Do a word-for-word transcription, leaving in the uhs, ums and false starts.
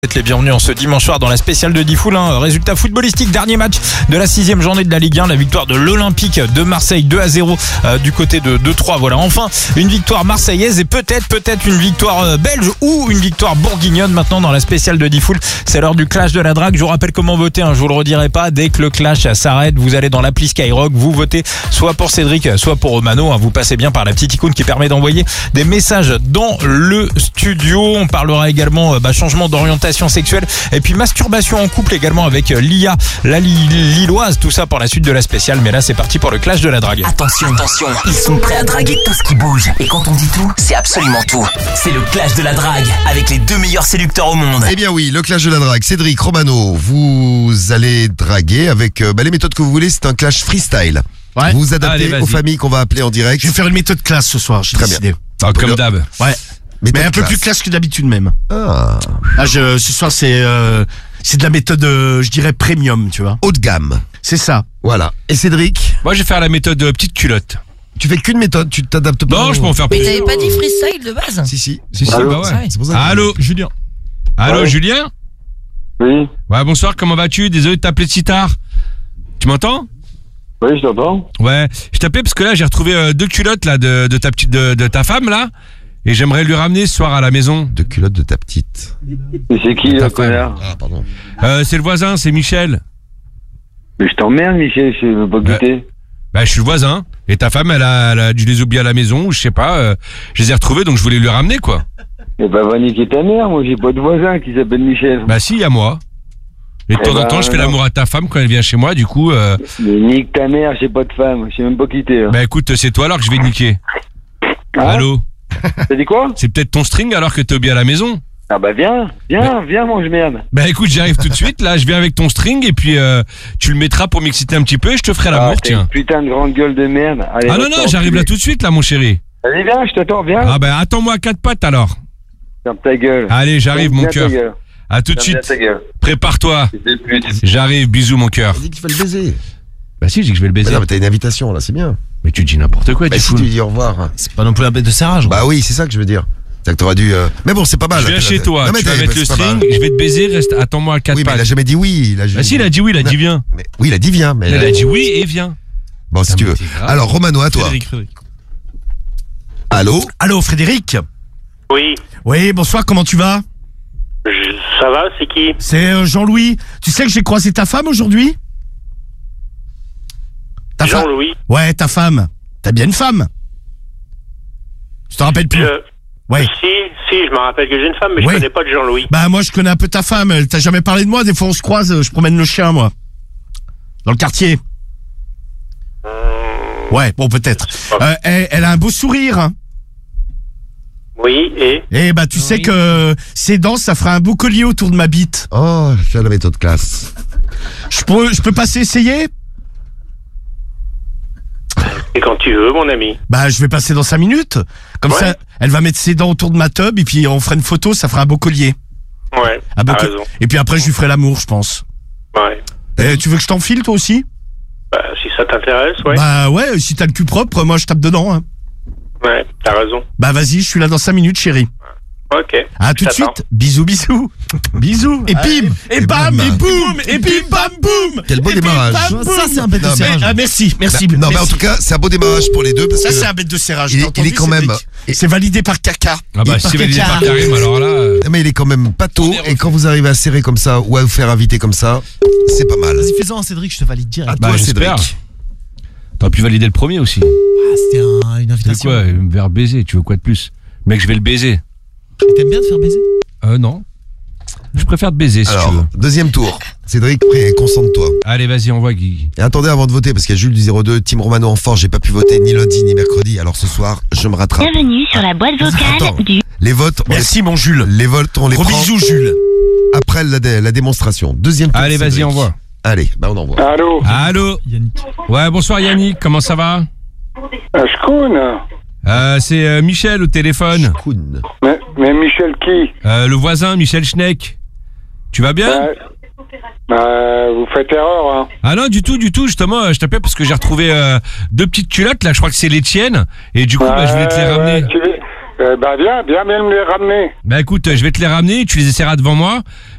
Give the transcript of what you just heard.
Vous êtes les bienvenus en ce dimanche soir dans la spéciale de Diffoul. Hein. Résultat footballistique, dernier match de la sixième journée de la Ligue un, la victoire de l'Olympique de Marseille deux à zéro euh, du côté de deux trois. Voilà, enfin une victoire marseillaise et peut-être peut-être une victoire euh, belge ou une victoire bourguignonne maintenant dans la spéciale de Diffoul. C'est l'heure du clash de la drague. Je vous rappelle comment voter, hein. Je vous le redirai pas. Dès que le clash s'arrête, vous allez dans l'appli Skyrock, vous votez soit pour Cédric, soit pour Romano. Hein. Vous passez bien par la petite icône qui permet d'envoyer des messages dans le studio. On parlera également euh, bah, changement d'orientation sexuelle et puis masturbation en couple également avec Lia, la li- Lilloise, tout ça pour la suite de la spéciale. Mais là c'est parti pour le clash de la drague. Attention, attention, ils sont prêts à draguer tout ce qui bouge. Et quand on dit tout, c'est absolument tout. C'est le clash de la drague avec les deux meilleurs séducteurs au monde. Eh bien oui, le clash de la drague. Cédric, Romano, vous allez draguer avec euh, bah, les méthodes que vous voulez. C'est un clash freestyle. Ouais. Vous vous adaptez Allez, aux familles qu'on va appeler en direct. Je vais faire une méthode classe ce soir, j'ai Très décidé. Ah, comme d'hab. Ouais. Méthode Mais un peu classe. plus classe que d'habitude même. Ah, Ah, je, ce soir c'est euh, c'est de la méthode, euh, je dirais premium, tu vois. haut de gamme. C'est ça. Voilà. Et Cédric, Moi, je vais faire la méthode euh, petite culotte. tu fais qu'une méthode, tu t'adaptes pas. Non, je peux en faire Mais plus. t'avais pas dit freestyle de base? Si, si. Si, si, Allô bah ouais. C'est pour ça que- Allô, Julien. Allô, Ouais. Julien. Oui, Ouais, bonsoir, comment vas-tu? Désolé de t'appeler si tard. Tu m'entends? oui, je t'entends. Ouais, je t'appelais parce que là, j'ai retrouvé euh, deux culottes là de, de ta petite de, de ta femme là, et j'aimerais lui ramener ce soir à la maison. De culotte de ta petite. Mais c'est qui, Ta le connard? Ah, pardon. Euh, c'est le voisin, c'est Michel. Mais je t'emmerde, Michel, je veux pas Ouais. goûter. Bah, je suis le voisin. Et ta femme, elle a, elle a dû les oublier à la maison, ou je sais pas. euh, je les ai retrouvés, donc je voulais lui ramener quoi. Eh ben, va niquer ta mère, moi, j'ai pas de voisin qui s'appelle Michel. Bah, si, il y a moi. Et de Eh temps en ben, temps, je fais non. l'amour à ta femme quand elle vient chez moi. Du coup, euh, Mais nique ta mère, j'ai pas de femme, je sais même pas qui t'es. hein. bah écoute, c'est toi alors que je vais niquer. Hein Allô. T'as dit quoi? C'est peut-être ton string alors que t'es oublié à la maison. Ah bah viens, viens, viens, mange merde. Bah écoute, j'arrive tout de suite, là, je viens avec ton string et puis euh, tu le mettras pour m'exciter un petit peu et je te ferai l'amour, Ah, t'as tiens. une putain de grande gueule de merde. Allez, Ah non, va non, t'enculer. j'arrive là tout de suite, là, mon chéri. Allez, viens, je t'attends, viens. Ah bah attends-moi à quatre pattes alors. Ferme ta gueule. Allez, j'arrive, Ferme mon bien ta cœur. gueule. À tout de Ferme bien suite. ta gueule. Prépare-toi. C'est des putes. J'arrive, bisous, mon cœur. T'as dit que tu vas le baiser. Bah si, je dis que je vais le Mais baiser. non, mais t'as une invitation, là, c'est bien. Mais tu dis n'importe quoi, Bah, tu si fous. tu dis au revoir. C'est pas non plus un bête de serrage. Bah oui, c'est ça que je veux dire. C'est que t'aurais dû. euh, Mais bon, c'est pas mal. Je viens là, chez t'as- toi, Non, mais tu vas t'as- mettre le c'est pas mal. string, je vais te baiser, reste, attends-moi à quatre Oui, mais il a pattes. jamais dit oui. Il a Bah si, il a dit oui, il a dit viens. Mais- oui, il a dit viens. Mais Il a dit oui et viens. Bon, si Ah, tu mais veux. c'est grave. Alors, Romano, à toi. Frédéric, Frédéric. Allô. Allô, Frédéric. Oui, Oui, bonsoir, comment tu vas? je- ça va, c'est qui? C'est euh, Jean-Louis. Tu sais que j'ai croisé ta femme aujourd'hui? Ta femme? Jean-Louis. Ouais, ta femme. T'as bien une femme? Je te rappelle plus. Je... Ouais. Si, si, je me rappelle que j'ai une femme, mais Oui. je connais pas de Jean-Louis. Bah moi je connais un peu ta femme, elle t'a jamais parlé de moi, des fois on se croise, euh, je promène le chien moi. Dans le quartier. Ouais, bon peut-être. Euh, elle, elle a un beau sourire. Hein. Oui, et? Et bah tu sais que ses dents ça fera un beau collier autour de ma bite. Oh, j'ai la méthode classe. Je peux, je peux passer essayer? Et quand tu veux, mon ami. Bah je vais passer dans cinq minutes. Comme Ouais. ça, elle va mettre ses dents autour de ma tub et puis on fera une photo, ça fera un beau collier. Ouais, Un beau t'as co- raison. Et puis après je lui ferai l'amour je pense. Ouais. Eh, tu veux que je t'enfile toi aussi? Bah, si ça t'intéresse, ouais. Bah ouais, si t'as le cul propre, moi je tape dedans. Hein. Ouais, t'as raison. Bah vas-y, je suis là dans cinq minutes chérie. Ok. À tout de J'attends. suite. Bisous, bisous. Bisous. Et bim. Et, Et bam, boum. et boum, et bim, bam, boum. Quel beau Et bim, démarrage. bam, boum. Ça, c'est un bête de Non, mais- serrage. Ah, merci, merci. Bah, non, mais en merci. tout cas, c'est un beau démarrage pour les deux parce Ça, que c'est un bête de serrage. il est- t'as entendu, il est quand même- Cédric C'est validé par Caca. Ah bah Et si par validé quelqu'un. par Karim, alors là. euh, Non, mais il est quand même pas tôt et quand vous arrivez à serrer comme ça ou à vous faire inviter comme ça, c'est pas mal. Vas-y, fais-en un Cédric, je te valide direct. À Bah toi, j'espère. Cédric. T'aurais pu valider le premier aussi. Ah, c'était un- une C'est invitation. quoi, me faire baiser, tu veux quoi de plus? Mec, je vais le baiser. Et T'aimes bien te faire baiser? Euh non. Je préfère te baiser si tu veux. Alors, deuxième tour. Cédric, prêt, concentre-toi. Allez, vas-y, envoie Guy. Et attendez avant de voter parce qu'il y a Jules du zéro deux, Team Romano en force, j'ai pas pu voter ni lundi ni mercredi. Alors ce soir, je me rattrape. Bienvenue sur la boîte vocale Attends. du... Les votes, on Merci, mon Jules. les, les votes, on les Gros prend bisous, Jules. après la, dé- la démonstration. Deuxième tour. Allez, vas-y, Cédric. envoie. Allez, bah on envoie. Allô? Allô. Yannick. Ouais, bonsoir Yannick, comment ça va? Un schkoun? Euh, c'est euh, Michel au téléphone. Koun. Mais, mais Michel qui? Euh, le voisin, Michel Schneck. Tu vas bien? Bah, bah, vous faites erreur, hein. Ah non, du tout, du tout. Justement, euh, je t'appelle parce que j'ai retrouvé euh, deux petites culottes, là. Je crois que c'est les tiennes. Et du coup, bah, je vais te les Ouais, ramener. ouais, tu veux- euh, bah, viens, viens bien me les ramener. Bah écoute, euh, je vais te les ramener. Tu les essaieras devant moi.